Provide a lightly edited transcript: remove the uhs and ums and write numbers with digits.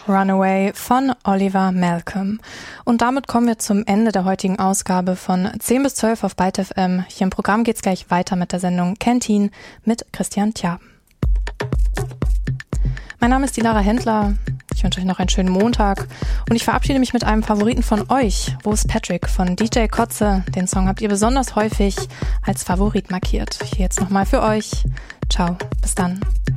Runaway von Oliver Malcolm. Und damit kommen wir zum Ende der heutigen Ausgabe von 10 bis 12 auf Byte FM. Hier im Programm geht's gleich weiter mit der Sendung Canteen mit Christian Tjaben. Mein Name ist die Lara Händler. Ich wünsche euch noch einen schönen Montag und ich verabschiede mich mit einem Favoriten von euch. Wo ist Patrick von DJ Kotze? Den Song habt ihr besonders häufig als Favorit markiert. Hier jetzt nochmal für euch. Ciao, bis dann.